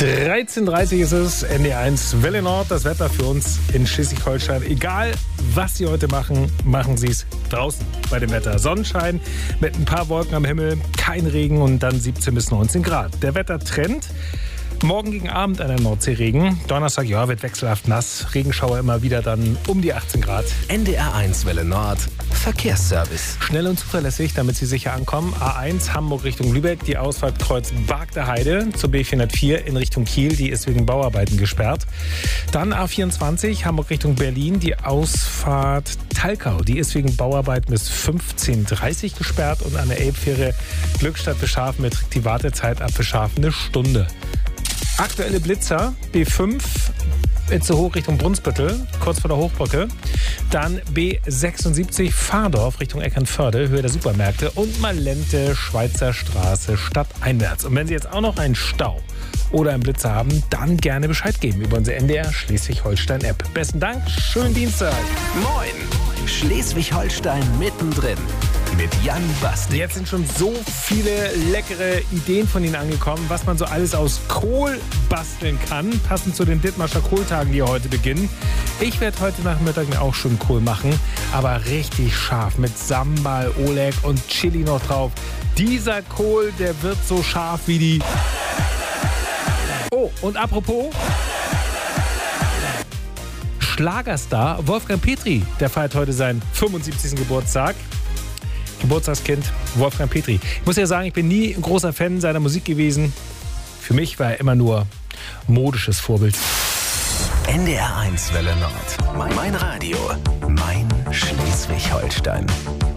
13:30 ist es, NDR1 Welle Nord, das Wetter für uns in Schleswig-Holstein. Egal, was Sie heute machen, machen Sie es draußen bei dem Wetter. Sonnenschein mit ein paar Wolken am Himmel, kein Regen und dann 17 bis 19 Grad. Der Wettertrend: morgen gegen Abend einer Nordseeregen. Donnerstag, ja, wird wechselhaft nass. Regenschauer immer wieder dann um die 18 Grad. NDR1 Welle Nord, Verkehrsservice. Schnell und zuverlässig, damit Sie sicher ankommen. A1 Hamburg Richtung Lübeck, die Ausfahrt Kreuz Bargter-Heide zur B404 in Richtung Kiel. Die ist wegen Bauarbeiten gesperrt. Dann A24 Hamburg Richtung Berlin, die Ausfahrt Talkau. Die ist wegen Bauarbeiten bis 15:30 gesperrt. Und an der Elbfähre Glückstadt Bescharfen beträgt die Wartezeit ab Bescharfen eine Stunde. Aktuelle Blitzer, B5 Itzehoe Richtung Brunsbüttel, kurz vor der Hochbrücke. Dann B76 Fahrdorf Richtung Eckernförde, Höhe der Supermärkte. Und Malente Schweizer Straße stadteinwärts. Und wenn Sie jetzt auch noch einen Stau oder einen Blitzer haben, dann gerne Bescheid geben über unsere NDR Schleswig-Holstein-App. Besten Dank, schönen Dienstag. Moin, Schleswig-Holstein mittendrin. Mit Jan Bastik. Jetzt sind schon so viele leckere Ideen von Ihnen angekommen, was man so alles aus Kohl basteln kann, passend zu den Dithmarscher Kohltagen, die heute beginnen. Ich werde heute Nachmittag mir auch schon Kohl machen, aber richtig scharf mit Sambal, Oleg und Chili noch drauf. Dieser Kohl, der wird so scharf wie die... Oh, und apropos... Schlagerstar Wolfgang Petri, der feiert heute seinen 75. Geburtstag. Geburtstagskind Wolfgang Petri. Ich muss ja sagen, ich bin nie ein großer Fan seiner Musik gewesen. Für mich war er immer nur modisches Vorbild. NDR1 Welle Nord. Mein Radio. Mein Schleswig-Holstein.